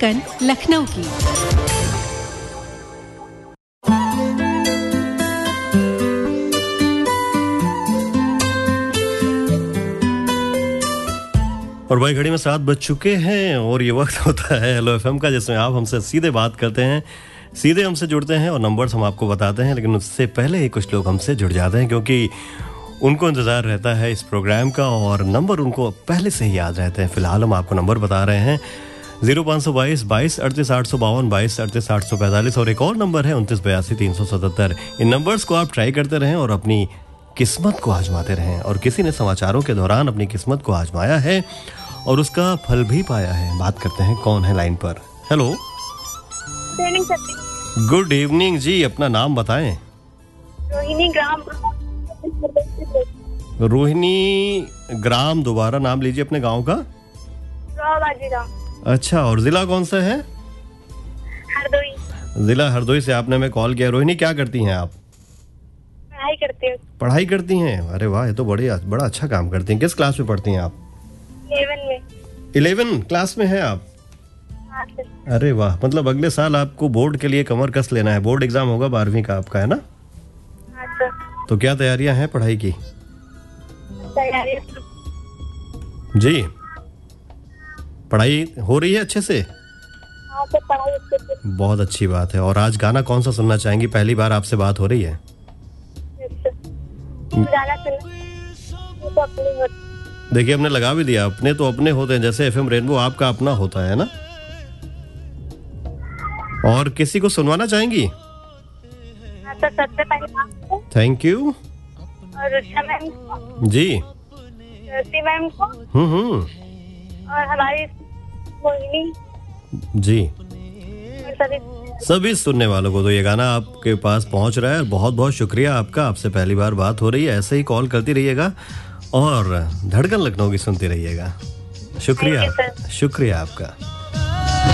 धड़कन लखनऊ की। और भाई घड़ी में 7 बज चुके हैं और ये वक्त होता है हेलो एफएम का, जिसमें आप हमसे सीधे बात करते हैं, सीधे हमसे जुड़ते हैं और नंबर्स हम आपको बताते हैं। लेकिन उससे पहले ही कुछ लोग हमसे जुड़ जाते हैं क्योंकि उनको इंतज़ार रहता है इस प्रोग्राम का और नंबर उनको पहले से ही याद रहते हैं। फिलहाल हम आपको नंबर बता रहे हैं 0522 22 38 852, 22 38 845 और एक और नंबर है 29 82 377। इन नंबर्स को आप ट्राई करते रहें और अपनी किस्मत को आजमाते रहें। और किसी ने समाचारों के दौरान अपनी किस्मत को आजमाया है और उसका फल भी पाया है। बात करते हैं, कौन है लाइन पर? हेलो, गुड इवनिंग जी, अपना नाम बताएं। रोहिणी ग्राम, दोबारा नाम लीजिए अपने गांव का। अच्छा, और जिला कौन सा है? हरदोई। जिला हरदोई से आपने हमें कॉल किया। रोहिणी, क्या करती हैं आप? पढ़ाई करती हूँ। पढ़ाई करती हैं? अरे वाह, ये तो बड़ा अच्छा काम करती हैं। किस क्लास में पढ़ती हैं आप? 11 में। 11 क्लास में हैं आप? हाँ सर। अरे वाह, मतलब अगले साल आपको बोर्ड के लिए कमर कस लेना है। बोर्ड एग्जाम होगा 12वीं का आपका, है ना? हाँ सर। तो क्या तैयारियां हैं पढ़ाई की? तैयारी जी, पढ़ाई हो रही है अच्छे से? हाँ सर, पढ़ाई अच्छे से। बहुत अच्छी बात है। और आज गाना कौन सा सुनना चाहेंगी? पहली बार आपसे बात हो रही है। गाना सुनना तो अपने होते। देखिए, हमने लगा भी दिया, अपने तो अपने होते हैं, जैसे एफएम रेनबो आपका अपना होता है ना। और किसी को सुनवाना चाहेंगी? हाँ सर, सबसे पहले आपको थैंक यू। और रुषा मैम को जी। रसी मैम को और हमारी मोहिनी जी, और सभी सुनने वालों को तो ये गाना आपके पास पहुंच रहा है। बहुत बहुत शुक्रिया आपका, आपसे पहली बार बात हो रही है। ऐसे ही कॉल करती रहिएगा और धड़कन लखनऊ की सुनती रहिएगा। शुक्रिया, शुक्रिया आपका।